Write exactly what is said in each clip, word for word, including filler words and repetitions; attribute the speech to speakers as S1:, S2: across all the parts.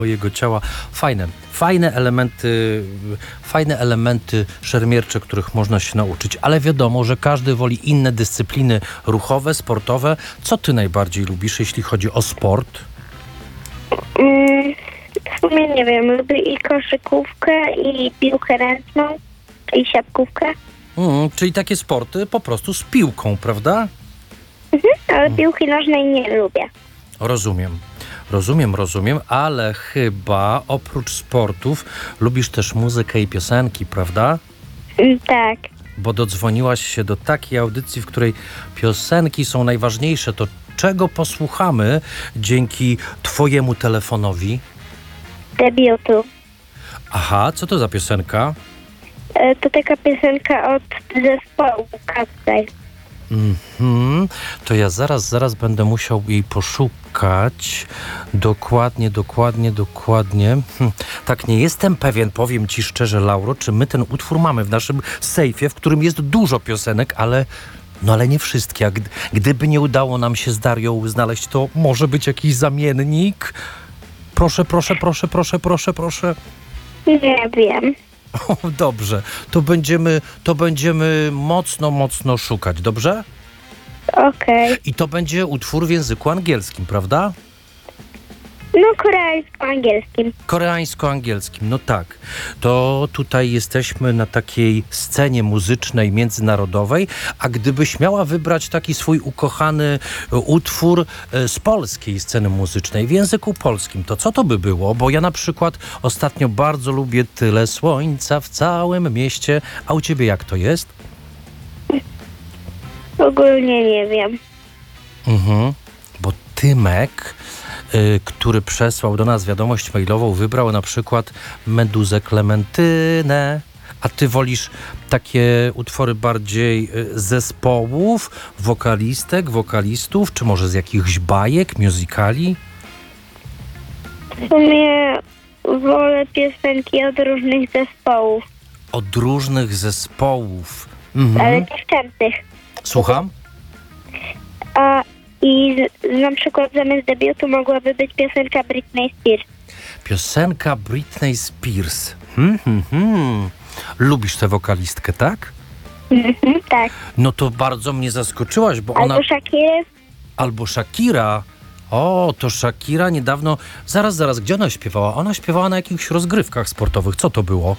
S1: jego ciała. Fajne, fajne elementy, fajne elementy szermiercze, których można się nauczyć, ale wiadomo, że każdy woli inne dyscypliny ruchowe, sportowe. Co ty najbardziej lubisz, jeśli chodzi o sport?
S2: Mm, w sumie nie wiem, lubię i koszykówkę, i piłkę ręczną, i siatkówkę,
S1: Mm, czyli takie sporty po prostu z piłką, prawda?
S2: mhm, ale piłki nożnej nie lubię.
S1: Rozumiem. Rozumiem, rozumiem, ale chyba oprócz sportów lubisz też muzykę i piosenki, prawda?
S2: Mm, tak.
S1: Bo dodzwoniłaś się do takiej audycji, w której piosenki są najważniejsze. To czego posłuchamy dzięki twojemu telefonowi?
S2: Debiutu.
S1: Aha, co to za piosenka?
S2: E, To taka piosenka od zespołu Capsule.
S1: Mhm, to ja zaraz, zaraz będę musiał jej poszukać. Dokładnie, dokładnie, dokładnie. Hm, tak nie jestem pewien, powiem ci szczerze, Lauro, czy my ten utwór mamy w naszym sejfie, w którym jest dużo piosenek, ale no ale nie wszystkie. A gdy, gdyby nie udało nam się z Darią znaleźć, to może być jakiś zamiennik? Proszę, proszę, proszę, proszę, proszę, proszę.
S2: Nie wiem.
S1: O, dobrze, to będziemy, to będziemy mocno, mocno szukać, dobrze?
S2: Okej.
S1: I to będzie utwór w języku angielskim, prawda?
S2: No, koreańsko-angielskim.
S1: Koreańsko-angielskim, no tak. To tutaj jesteśmy na takiej scenie muzycznej międzynarodowej, a gdybyś miała wybrać taki swój ukochany e, utwór e, z polskiej sceny muzycznej w języku polskim, to co to by było? Bo ja na przykład ostatnio bardzo lubię Tyle słońca w całym mieście, a u ciebie jak to jest?
S2: Ogólnie nie wiem.
S1: Mhm, bo Tymek, y, który przesłał do nas wiadomość mailową, wybrał na przykład Meduzę Klementynę. A ty wolisz takie utwory bardziej y, zespołów, wokalistek, wokalistów, czy może z jakichś bajek, musicali?
S2: W sumie wolę piosenki od różnych zespołów,
S1: Od różnych zespołów. Mhm.
S2: ale dziewczęcych.
S1: Słucham?
S2: A i z, na przykład zamiast debiutu mogłaby być piosenka Britney Spears.
S1: Piosenka Britney Spears. Hmm, hmm, hmm. Lubisz tę wokalistkę, tak?
S2: Mhm, tak.
S1: No to bardzo mnie zaskoczyłaś, bo ona...
S2: Albo Shakira.
S1: Albo Shakira. O, to Shakira niedawno... Zaraz, zaraz, gdzie ona śpiewała? Ona śpiewała na jakichś rozgrywkach sportowych. Co to było?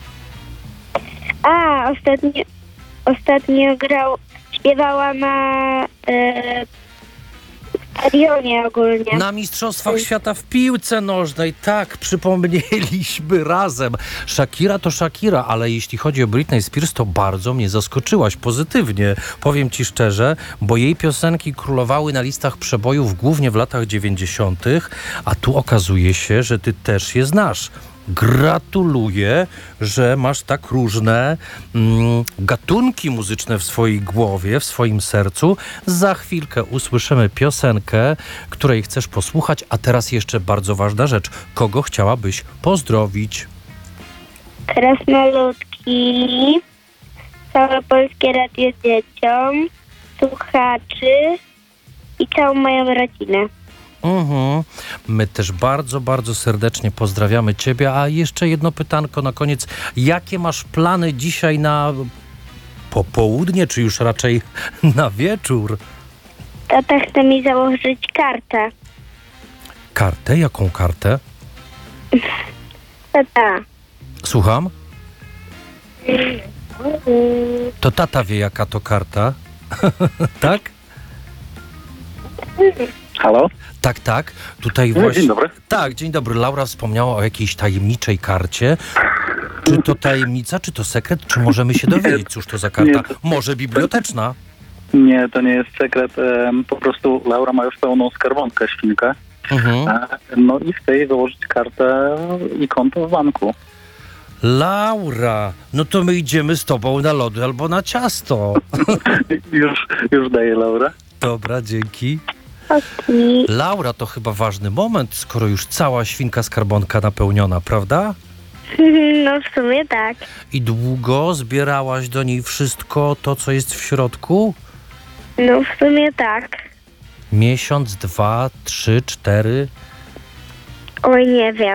S2: A, ostatnio, ostatnio grał, śpiewała na e, stadionie ogólnie.
S1: Na Mistrzostwach Świata w piłce nożnej. Tak, przypomnieliśmy razem. Shakira to Shakira, ale jeśli chodzi o Britney Spears, to bardzo mnie zaskoczyłaś pozytywnie. Powiem ci szczerze, bo jej piosenki królowały na listach przebojów głównie w latach dziewięćdziesiątych, a tu okazuje się, że ty też je znasz. Gratuluję, że masz tak różne mm, gatunki muzyczne w swojej głowie, w swoim sercu. Za chwilkę usłyszymy piosenkę, której chcesz posłuchać, a teraz jeszcze bardzo ważna rzecz. Kogo chciałabyś pozdrowić?
S2: Krasnoludki, całe Polskie Radio dzieciom, słuchaczy i całą moją rodzinę.
S1: Mhm. My też bardzo, bardzo serdecznie pozdrawiamy ciebie. A jeszcze jedno pytanko na koniec. Jakie masz plany dzisiaj na popołudnie, czy już raczej na wieczór?
S2: Tata chce mi założyć kartę.
S1: Kartę? Jaką kartę?
S2: Tata.
S1: Słucham? To tata wie, jaka to karta. Tak?
S3: Halo?
S1: Tak, tak. Tutaj
S3: No,
S1: właśnie...
S3: dzień dobry.
S1: Tak, dzień dobry. Laura wspomniała o jakiejś tajemniczej karcie. Czy to tajemnica, czy to sekret, czy możemy się dowiedzieć, cóż to za karta?
S3: Nie, to-
S1: Może biblioteczna?
S3: Nie, to nie jest sekret. em, Po prostu Laura ma już pełną skarbonkę, świnkę.
S1: Mhm.
S3: E, No i chce jej założyć kartę i konto w banku.
S1: Laura, no to my idziemy z tobą na lody albo na ciasto.
S3: Już, już daję Laura.
S1: Dobra, dzięki.
S2: Okej.
S1: Laura, to chyba ważny moment, skoro już cała świnka skarbonka napełniona, prawda?
S2: No w sumie tak.
S1: I długo zbierałaś do niej wszystko to, co jest w środku?
S2: No w sumie tak.
S1: Miesiąc, dwa, trzy, cztery?
S2: Oj, nie wiem.